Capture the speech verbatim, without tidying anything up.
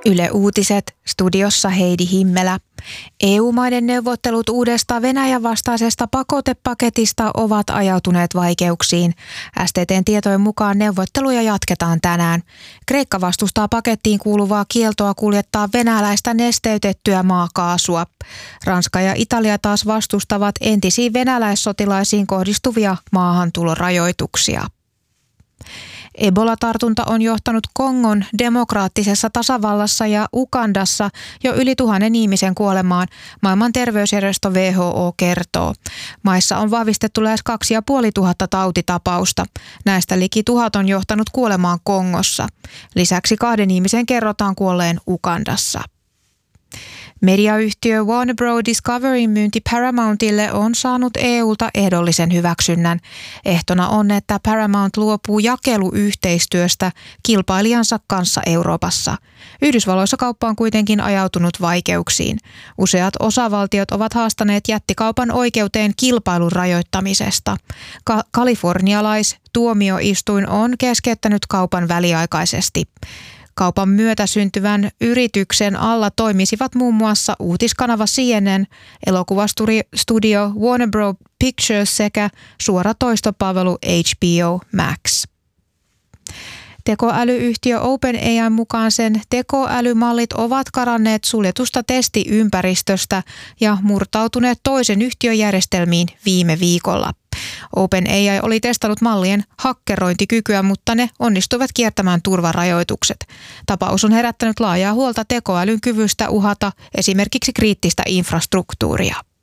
Yle Uutiset, studiossa Heidi Himmelä. E U-maiden neuvottelut uudesta Venäjän vastaisesta pakotepaketista ovat ajautuneet vaikeuksiin. S T T:n tietojen mukaan neuvotteluja jatketaan tänään. Kreikka vastustaa pakettiin kuuluvaa kieltoa kuljettaa venäläistä nesteytettyä maakaasua. Ranska ja Italia taas vastustavat entisiin venäläissotilaisiin kohdistuvia maahantulorajoituksia. Ebola-tartunta on johtanut Kongon demokraattisessa tasavallassa ja Ugandassa jo yli tuhannen ihmisen kuolemaan, maailman terveysjärjestö W H O kertoo. Maissa on vahvistettu lähes kaksi ja puoli tuhatta tautitapausta. Näistä liki tuhat on johtanut kuolemaan Kongossa. Lisäksi kahden ihmisen kerrotaan kuolleen Ugandassa. Mediayhtiö Warner Bros. Discoveryn myynti Paramountille on saanut E U:lta ehdollisen hyväksynnän. Ehtona on, että Paramount luopuu jakeluyhteistyöstä kilpailijansa kanssa Euroopassa. Yhdysvalloissa kauppa on kuitenkin ajautunut vaikeuksiin. Useat osavaltiot ovat haastaneet jättikaupan oikeuteen kilpailun rajoittamisesta. Ka- Kalifornialaistuomioistuin on keskeyttänyt kaupan väliaikaisesti. Kaupan myötä syntyvän yrityksen alla toimisivat muun muassa uutiskanava C N N, elokuvastudio Warner Bros. Pictures sekä suoratoistopalvelu H B O Max. Tekoälyyhtiö OpenAIn mukaan sen tekoälymallit ovat karanneet suljetusta testiympäristöstä ja murtautuneet toisen yhtiön järjestelmiin viime viikolla. OpenAI oli testannut mallien hakkerointikykyä, mutta ne onnistuivat kiertämään turvarajoitukset. Tapaus on herättänyt laajaa huolta tekoälyn kyvystä uhata esimerkiksi kriittistä infrastruktuuria.